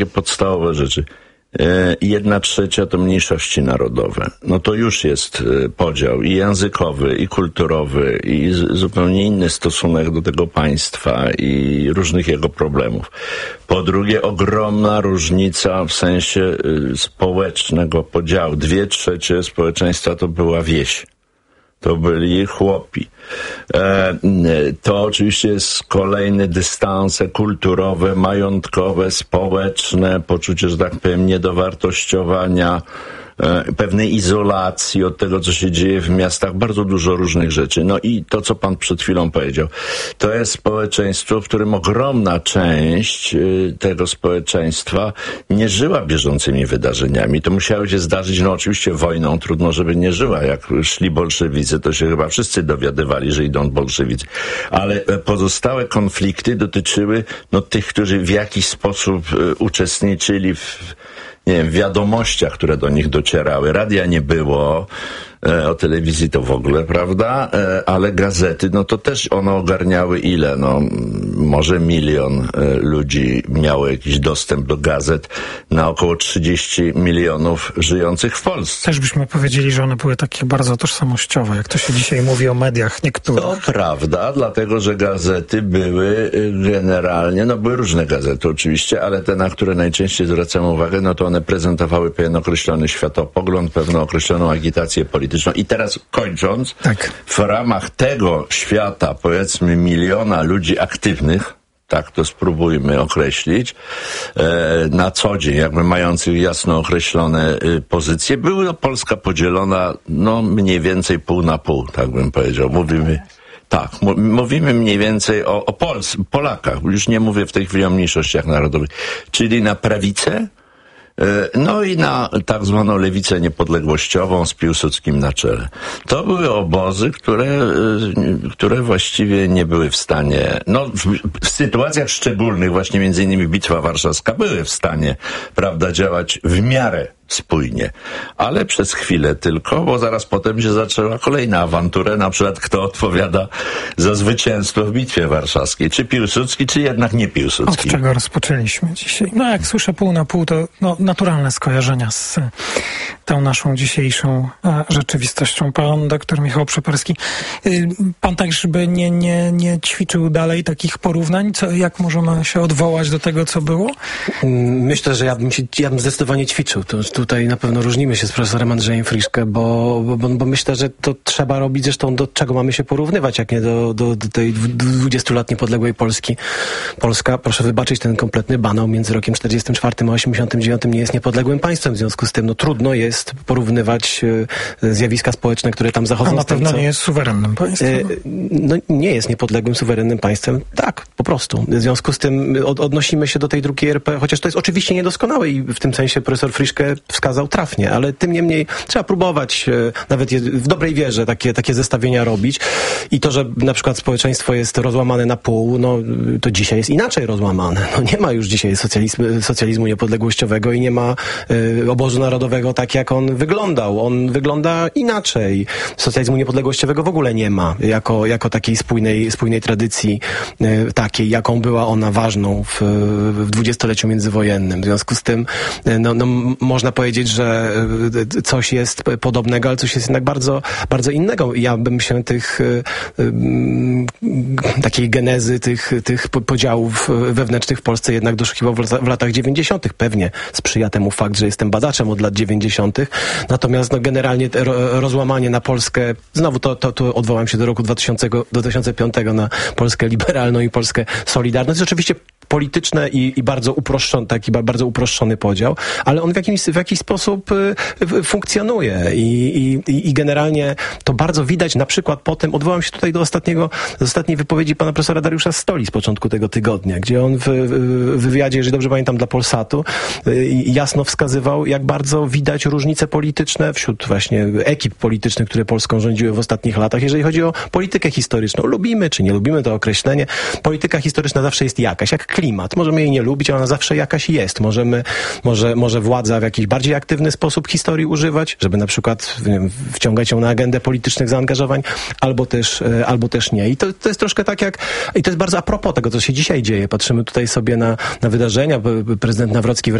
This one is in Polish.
podstawowe rzeczy. 1/3 to mniejszości narodowe. No to już jest podział i językowy, i kulturowy, i zupełnie inny stosunek do tego państwa i różnych jego problemów. Po drugie, ogromna różnica w sensie społecznego podziału. 2/3 społeczeństwa to była wieś. To byli chłopi. To oczywiście jest kolejne dystanse kulturowe, majątkowe, społeczne, poczucie, że tak powiem, niedowartościowania, pewnej izolacji od tego, co się dzieje w miastach, bardzo dużo różnych rzeczy. No i to, co pan przed chwilą powiedział, to jest społeczeństwo, w którym ogromna część tego społeczeństwa nie żyła bieżącymi wydarzeniami. To musiało się zdarzyć, no oczywiście wojną, trudno, żeby nie żyła. Jak szli bolszewicy, to się chyba wszyscy dowiadywali, że idą bolszewicy. Ale pozostałe konflikty dotyczyły tych, którzy w jakiś sposób uczestniczyli w wiadomościach, które do nich docierały. Radia nie było, o telewizji to w ogóle, prawda? Ale gazety, to też one ogarniały ile? Może 1 milion ludzi miało jakiś dostęp do gazet na około 30 milionów żyjących w Polsce. Też byśmy powiedzieli, że one były takie bardzo tożsamościowe, jak to się dzisiaj mówi o mediach niektórych. To prawda, dlatego, że gazety były generalnie, były różne gazety oczywiście, ale te, na które najczęściej zwracam uwagę, to one prezentowały pewien określony światopogląd, pewną określoną agitację polityczną. I teraz kończąc, tak. W ramach tego świata, powiedzmy 1 miliona ludzi aktywnych, tak to spróbujmy określić, na co dzień, jakby mających jasno określone pozycje, była Polska podzielona, mniej więcej pół na pół, tak bym powiedział. Mówimy mniej więcej o Polakach, już nie mówię w tej chwili o mniejszościach narodowych, czyli na prawicę, i na tak zwaną lewicę niepodległościową z Piłsudskim na czele. To były obozy, które właściwie nie były w stanie, w sytuacjach szczególnych, właśnie między innymi Bitwa Warszawska, były w stanie, prawda, działać w miarę spójnie. Ale przez chwilę tylko, bo zaraz potem się zaczęła kolejna awantura, na przykład kto odpowiada za zwycięstwo w Bitwie Warszawskiej. Czy Piłsudski, czy jednak nie Piłsudski? Od czego rozpoczęliśmy dzisiaj? Jak słyszę pół na pół, to naturalne skojarzenia z tą naszą dzisiejszą rzeczywistością. Pan doktor Michał Przeperski, pan tak, żeby nie ćwiczył dalej takich porównań? Jak możemy się odwołać do tego, co było? Myślę, że ja bym zdecydowanie ćwiczył. Tutaj na pewno różnimy się z profesorem Andrzejem Friszke, bo myślę, że to trzeba robić, zresztą do czego mamy się porównywać, jak nie do tej 20 lat niepodległej Polski. Polska, proszę wybaczyć ten kompletny banał między rokiem 44 a 89 nie jest niepodległym państwem, w związku z tym trudno jest porównywać zjawiska społeczne, które tam zachodzą. A na pewno nie jest suwerennym państwem. Nie jest niepodległym, suwerennym państwem. Tak, po prostu. W związku z tym odnosimy się do tej drugiej RP, chociaż to jest oczywiście niedoskonałe i w tym sensie profesor Friszke wskazał trafnie, ale tym niemniej trzeba próbować nawet w dobrej wierze takie zestawienia robić i to, że na przykład społeczeństwo jest rozłamane na pół, to dzisiaj jest inaczej rozłamane. Nie ma już dzisiaj socjalizmu niepodległościowego i nie ma obozu narodowego tak, jak on wyglądał. On wygląda inaczej. Socjalizmu niepodległościowego w ogóle nie ma jako takiej spójnej tradycji takiej, jaką była ona ważną w dwudziestoleciu międzywojennym. W związku z tym można powiedzieć, że coś jest podobnego, ale coś jest jednak bardzo, bardzo innego. Ja bym się takiej genezy, tych podziałów wewnętrznych w Polsce jednak doszukiwał w latach 90. Pewnie sprzyja temu fakt, że jestem badaczem od lat 90. Natomiast generalnie rozłamanie na Polskę, znowu to odwołam się do roku 2005 na Polskę liberalną i Polskę solidarną. To jest oczywiście polityczne i bardzo uproszczony, taki bardzo uproszczony podział, ale on w jakiś sposób funkcjonuje i generalnie to bardzo widać na przykład potem, odwołam się tutaj do ostatniej wypowiedzi pana profesora Dariusza Stoli z początku tego tygodnia, gdzie on w wywiadzie, jeżeli dobrze pamiętam, dla Polsatu jasno wskazywał, jak bardzo widać różnice polityczne wśród właśnie ekip politycznych, które Polską rządziły w ostatnich latach, jeżeli chodzi o politykę historyczną. Lubimy czy nie lubimy to określenie. Polityka historyczna zawsze jest jakaś, jak klimat. Możemy jej nie lubić, ale ona zawsze jakaś jest. Może władza w jakichś bardziej aktywny sposób historii używać, żeby na przykład wciągać ją na agendę politycznych zaangażowań, albo też nie. I to jest troszkę tak jak, i to jest bardzo a propos tego, co się dzisiaj dzieje. Patrzymy tutaj sobie na wydarzenia. Prezydent Nawrocki